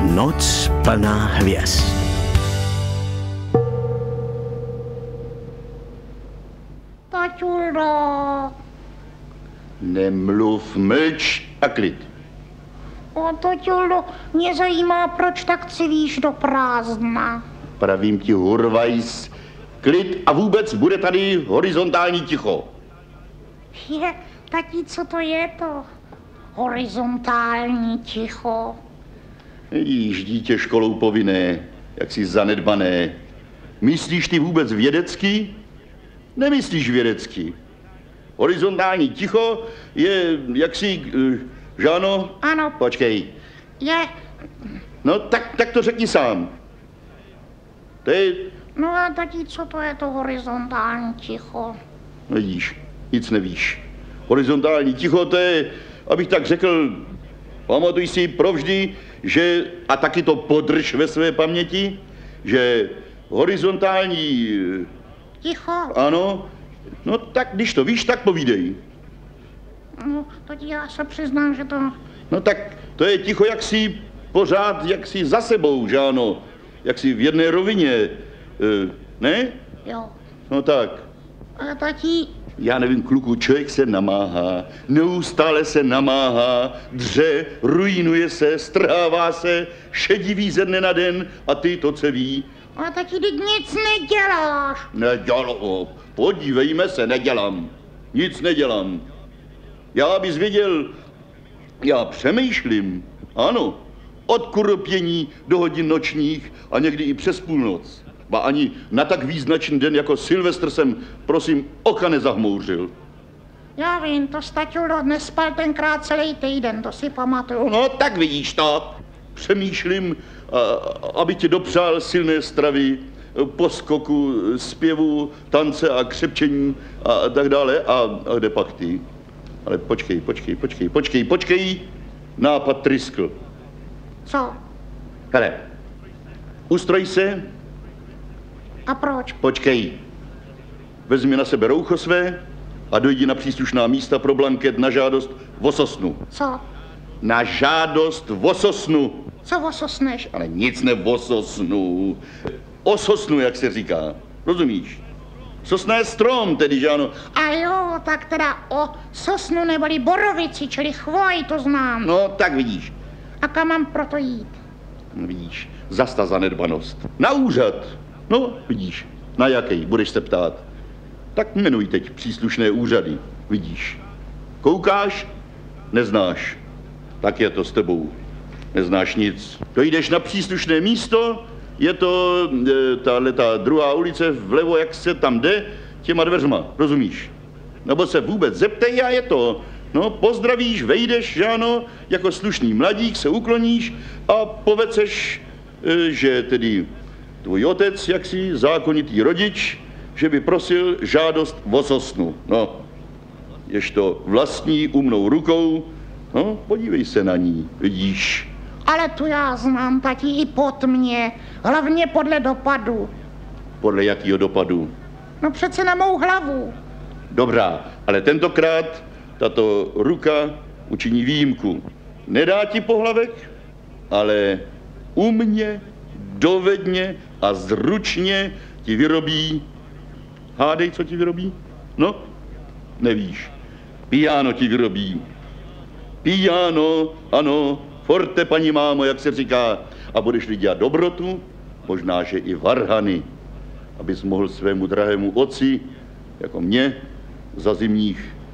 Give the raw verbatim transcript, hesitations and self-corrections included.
Noc plná hvězd. Taťuldo. Nemluv, mlč a klid. O, taťuldo, mě zajímá, proč tak civíš do prázdna. Pravím ti, Hurvajs, klid a vůbec bude tady horizontální ticho. Je, tatí, co to je to? Horizontální ticho. Jíž, dítě školou povinné, jak jsi zanedbané. Myslíš ty vůbec vědecky? Nemyslíš vědecky. Horizontální ticho je jaksi, že ano? Ano. Počkej. Je. No tak, tak to řekni sám. To je... No a tatí, co to je to horizontální ticho? No vidíš, nic nevíš. Horizontální ticho, to je, abych tak řekl, pamatuj si provždy, že, a taky to podrž ve své paměti, že horizontální... Ticho? Ano, no tak když to víš, tak povídej. No, tatí, já se přiznám, že to... No tak to je ticho jaksi pořád, jaksi za sebou, že ano, jaksi v jedné rovině, e, ne? Jo. No tak. A tatí... Já nevím, kluku, člověk se namáhá, neustále se namáhá, dře, ruinuje se, strhává se, šediví ze dne na den a ty to, co ví. A tatí, teď nic neděláš. Nedělám, podívejme se, nedělám, nic nedělám. Já bys věděl, já přemýšlím, ano, od kuropění do hodin nočních a někdy i přes půlnoc. Ba ani na tak význačný den jako Silvestr jsem, prosím, oka nezahmouřil. Já vím, to Taťuldo nespal tenkrát celý týden, to si pamatuju. No, tak vidíš to. Přemýšlím, a, aby ti dopřál silné stravy, poskoku, zpěvu, tance a křepčení a tak dále. A, a kde pak ty? Ale počkej, počkej, počkej, počkej, počkej. Nápad tryskl. Co? Hele, ustroj se. A proč? Počkej. Vezmi na sebe roucho své a dojdi na příslušná místa pro blanket na žádost v Ososnu. Co? Na žádost v Ososnu. Co ososneš? Ale nic ne v Ososnu. Ososnu, jak se říká. Rozumíš? Sosna je strom, tedy, že ano. A jo, tak teda o sosnu neboli borovici, čili chvoj, to znám. No, tak vidíš. A kam mám proto jít? No, vidíš, zas ta zanedbanost. Na úřad. No, vidíš, na jaký, budeš se ptát. Tak jmenuj teď příslušné úřady, vidíš. Koukáš? Neznáš. Tak je to s tebou. Neznáš nic. Dojdeš na příslušné místo, je to e, tahle ta druhá ulice vlevo, jak se tam jde, těma dveřma, rozumíš? Nebo se vůbec zeptej a je to. No, pozdravíš, vejdeš, že ano, jako slušný mladík se ukloníš a poveceš, e, že tedy tvůj otec, jaksi zákonitý rodič, že by prosil žádost v Ososnu. No, jež to vlastní umnou rukou, no, podívej se na ní, vidíš. Ale tu já znám, tatí, i pod mě, hlavně podle dopadu. Podle jakýho dopadu? No přece na mou hlavu. Dobrá, ale tentokrát tato ruka učiní výjimku. Nedá ti pohlavek, ale umně, dovedně a zručně ti vyrobí. Hádej, co ti vyrobí? No, nevíš. Piano ti vyrobí. Piano, ano, forte, paní mámo, jak se říká. A budeš-li dělat dobrotu, možná, že i varhany, abys mohl svému drahému otci, jako mě, za zimních